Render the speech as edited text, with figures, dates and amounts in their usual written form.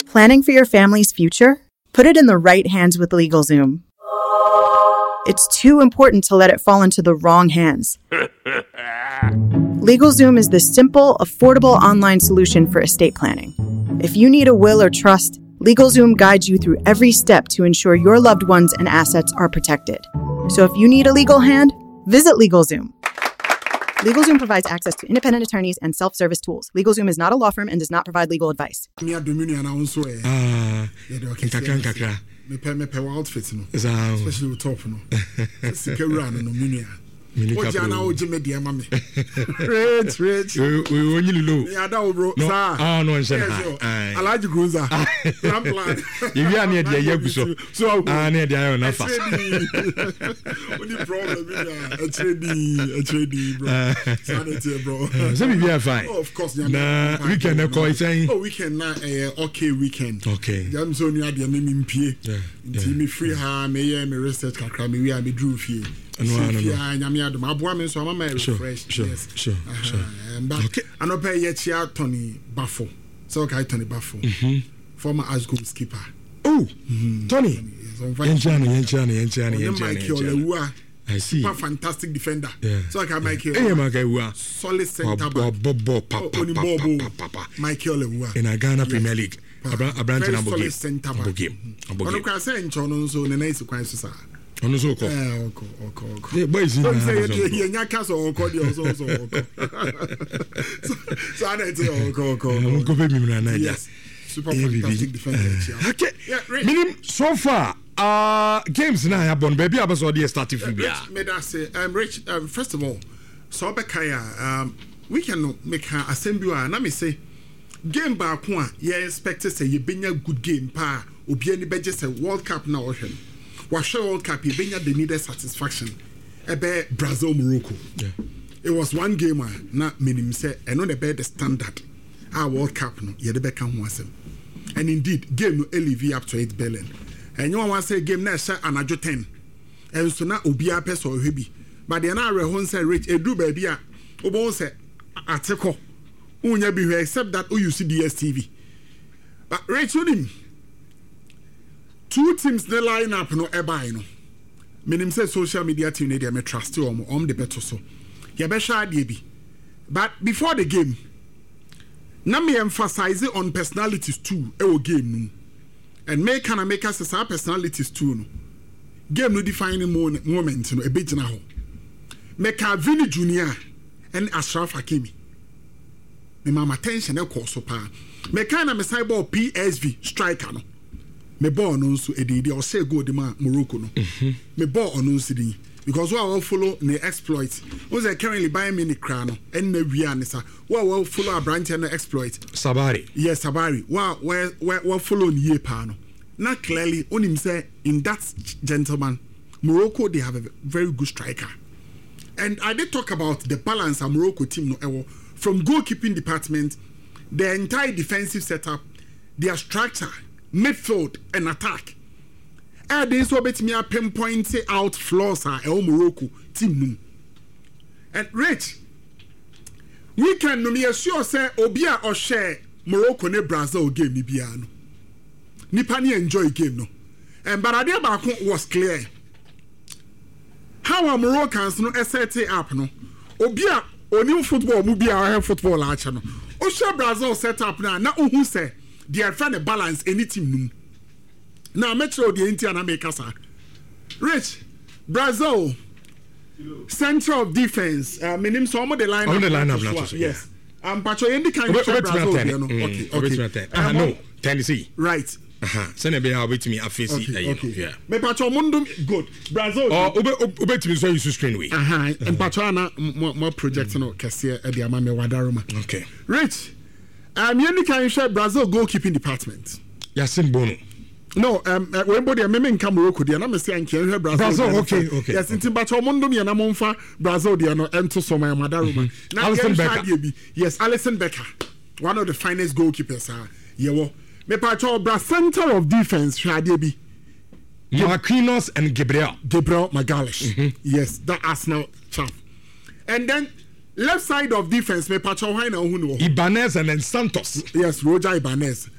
Planning for your family's future? Put it in the right hands with LegalZoom. It's too important to let it fall into the wrong hands. LegalZoom is the simple, affordable online solution for estate planning. If you need a will or trust, LegalZoom guides you through every step to ensure your loved ones and assets are protected. So if you need a legal hand, visit LegalZoom. LegalZoom provides access to independent attorneys and self-service tools. LegalZoom is not a law firm and does not provide legal advice. Especially with top no. Rich. We want you to know. Yeah, that bro. No, no, I like the cruiser. I'm plan. You are near the Yabuso. So, near the Iron Alpha. Only problem is a trading, bro. Sanity, bro. So we are fine. Oh, of course, nah, we can call saying. Oh, we can okay weekend. Okay. I'm so near the name in P. Me free ha, me research kakra, me we are me drew fee. No. So I'm refresh. Sure. Okay. I know pay yet Tony Buffo. So okay, Tony Buffo. Former Asgum skipper. Oh, Tony. I see. A fantastic defender. Yeah. So I can make you solid center back. Michael Lewa. In a Ghana Premier League. A branch in a center back. I can say in Chono so the nice crisis. On so called. Okay. Boys, you say castle call you also. So I need to yes. Super fantastic defender. Okay. Meaning so far games now have on baby abas or the starting may I say Rich first of all so Bekaya we can make her assembly and let me say game back one yeah expected say you been a good game pa obi any beje say World Cup now ohwem Washa World Cup, you bring the needed satisfaction. Ebe Brazil, Morocco. Yeah. It was one game, not minimum say, and not about the standard. Our World Cup, no, you the become once. And indeed, game no LV up to 8 billion. And you want to say game next shot and 10. And so now Ubia Pes or Hebi. But the another one say Rich, a do baby, Obon say, Ateko. Unya be except that you see DSTV. But Rich with him. Two teams the line up no eba no. Meaning say social media team they me trust you the better so. You be sure dey be. But before the game, na me emphasize on personalities too e game no. And make us say personalities too no. Game no defining moment no e be gina ho. Make Vini Junior and Ashraf Hakimi. Me mama attention e call so pa. Make na me cyber PSV striker no. Me ball no so edidi or say go the man Morocco no. Me ball no sidin because we will follow the exploit. We are currently buying mini crano and the Vianisa. We will follow a branch and exploit. Sabari. Yes, Sabari. We follow ye pano. Not clearly on him say in that gentleman Morocco they have a very good striker. And I did talk about the balance of Morocco team no from goalkeeping department, the entire defensive setup, their structure, midfield and attack. This will bet me a pinpoint out flaws are Morocco team. And Rich, we can no me assure say Obia or share Morocco ne Brazil game ni biano. Nipani enjoy game no. And but idea back was clear. How are Moroccans no set up no? Obia oni football mu bia football acha no. O share Brazil set up na who say they are trying to balance any team num. Now metro the Indiana make us Rich Brazil center of defense minim some of the line on the line of yes Pacho any kind of Brazil okay no Tennessee right send be how wait me afisi yeah me Pacho mundum good Brazil obet me so you screen way and Pacho na more project no kese e dey ama me wadaroma okay Rich any kind of Brazil goalkeeping department Yasin Bono. No, when body me nka Morocco dia na me say anke Brazil. Okay. Yes, inti ba cho mondo me na monfa Brazil dia no ento so my madaruma. Na Alisson Becker. Yes, Alisson Becker. One of the finest goalkeepers yewo. Me pa cho center of defense hwade bi. Marquinhos and Gabriel Magalhaes. Yes, that Arsenal champ. And then left side of defense me pa cho why na hu no. Ibanez and then Santos. Yes, Roger Ibanez.